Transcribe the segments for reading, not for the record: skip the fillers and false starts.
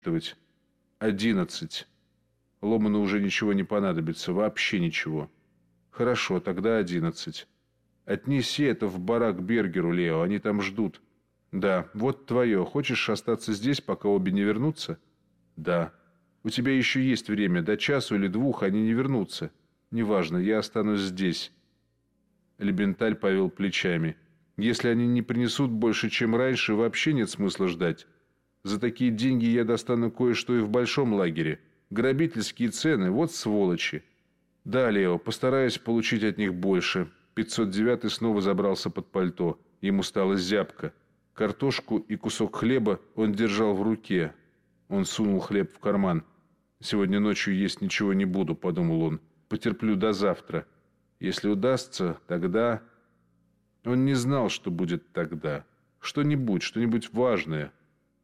11. Ломану уже ничего не понадобится, вообще ничего. Хорошо, тогда 11. Отнеси это в барак Бергеру, Лео, они там ждут. Да, вот твое. Хочешь остаться здесь, пока обе не вернутся? Да. У тебя еще есть время, до часу или двух они не вернутся. Неважно, я останусь здесь. Лебенталь повел плечами. Если они не принесут больше, чем раньше, вообще нет смысла ждать. За такие деньги я достану кое-что и в большом лагере. Грабительские цены, вот сволочи. Да, Лео, постараюсь получить от них больше. 509-й снова забрался под пальто. Ему стало зябко. Картошку и кусок хлеба он держал в руке. Он сунул хлеб в карман. «Сегодня ночью есть ничего не буду», — подумал он. «Потерплю до завтра. Если удастся, тогда...» Он не знал, что будет тогда. Что-нибудь важное.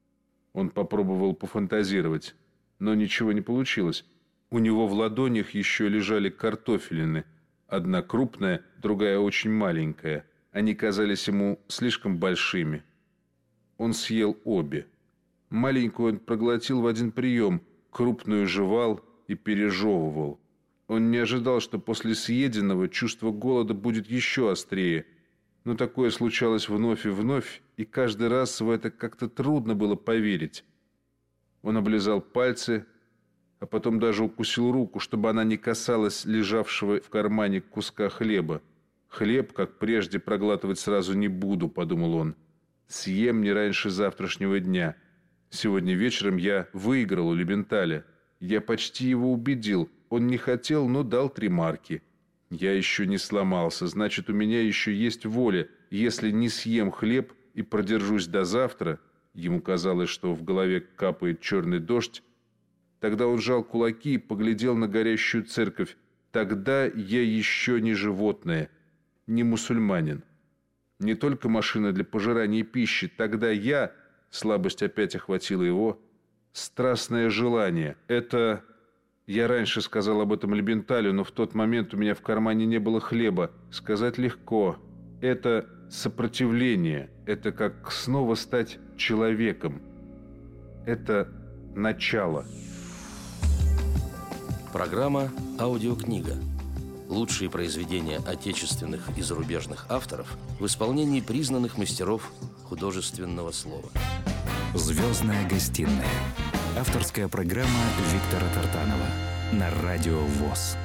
Он попробовал пофантазировать, но ничего не получилось. У него в ладонях еще лежали картофелины. Одна крупная, другая очень маленькая. Они казались ему слишком большими. Он съел обе. Маленькую он проглотил в один прием, крупную жевал и пережевывал. Он не ожидал, что после съеденного чувство голода будет еще острее. Но такое случалось вновь и вновь, и каждый раз в это как-то трудно было поверить. Он облизал пальцы, а потом даже укусил руку, чтобы она не касалась лежавшего в кармане куска хлеба. «Хлеб, как прежде, проглатывать сразу не буду», — подумал он. «Съем не раньше завтрашнего дня. Сегодня вечером я выиграл у Лебенталя. Я почти его убедил. Он не хотел, но дал 3 марки. Я еще не сломался, значит, у меня еще есть воля. Если не съем хлеб и продержусь до завтра...» Ему казалось, что в голове капает черный дождь. Тогда он сжал кулаки и поглядел на горящую церковь. «Тогда я еще не животное, не мусульманин. Не только машина для пожирания пищи. Тогда я...» Слабость опять охватила его. «Страстное желание. Это...» Я раньше сказал об этом Лебенталю, но в тот момент у меня в кармане не было хлеба. Сказать легко. Это сопротивление. Это как снова стать человеком. Это начало. Программа «Аудиокнига». Лучшие произведения отечественных и зарубежных авторов в исполнении признанных мастеров художественного слова. «Звездная гостиная». Авторская программа Виктора Тартанова на Радио ВОС.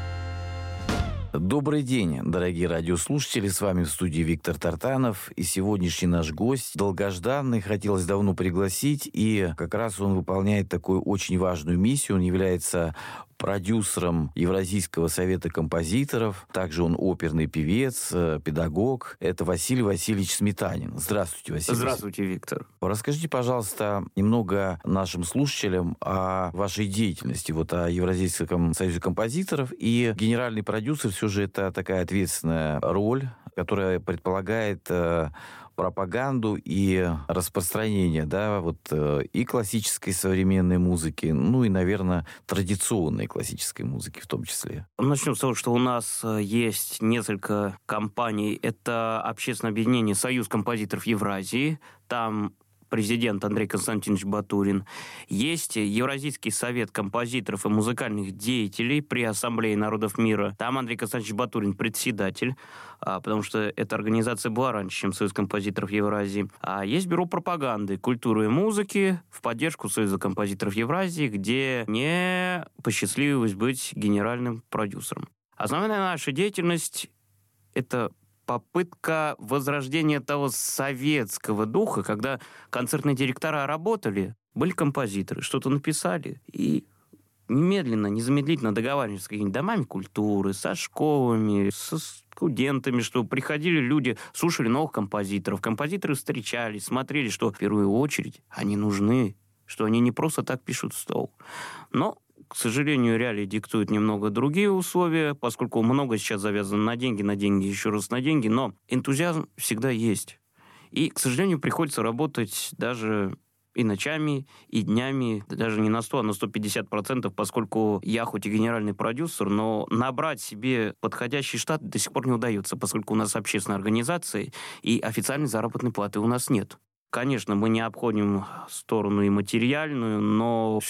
Добрый день, дорогие радиослушатели. С вами в студии Виктор Тартанов. И сегодняшний наш гость долгожданный, хотелось давно пригласить. И как раз он выполняет такую очень важную миссию. Он является продюсером Евразийского совета композиторов. Также он оперный певец, педагог. Это Василий Васильевич Сметанин. Здравствуйте, Василий. Здравствуйте, Виктор. Расскажите, пожалуйста, немного нашим слушателям о вашей деятельности, вот о Евразийском союзе композиторов. И генеральный продюсер все же это такая ответственная роль, которая предполагает пропаганду и распространение, да, вот и классической современной музыки, ну и, наверное, традиционной классической музыки в том числе. Начнем с того, что у нас есть несколько компаний. Это общественное объединение «Союз композиторов Евразии». Там президент Андрей Константинович Батурин. Есть Евразийский совет композиторов и музыкальных деятелей при Ассамблее народов мира. Там Андрей Константинович Батурин председатель, потому что эта организация была раньше, чем Союз композиторов Евразии. А есть Бюро пропаганды, культуры и музыки в поддержку Союза композиторов Евразии, где мне посчастливилось быть генеральным продюсером. Основная наша деятельность – это попытка возрождения того советского духа, когда концертные директора работали, были композиторы, что-то написали, и немедленно, незамедлительно договаривались с какими-то домами культуры, со школами, со студентами, что приходили люди, слушали новых композиторов, композиторы встречались, смотрели, что в первую очередь они нужны, что они не просто так пишут в стол. Но к сожалению, реалии диктуют немного другие условия, поскольку много сейчас завязано на деньги, еще раз на деньги, но энтузиазм всегда есть. И, к сожалению, приходится работать даже и ночами, и днями, даже не на 100, а на 150%, поскольку я хоть и генеральный продюсер, но набрать себе подходящий штат до сих пор не удается, поскольку у нас общественная организация, и официальной заработной платы у нас нет. Конечно, мы не обходим сторону и материальную, но